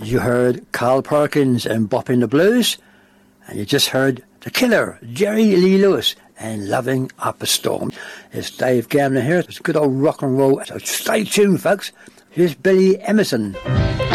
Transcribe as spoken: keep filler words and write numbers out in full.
You heard Carl Perkins and Boppin' the Blues, and you just heard The Killer, Jerry Lee Lewis, and Loving Up a Storm. It's Dave Gamble here. It's good old rock and roll. So stay tuned, folks. Here's Billy Emerson.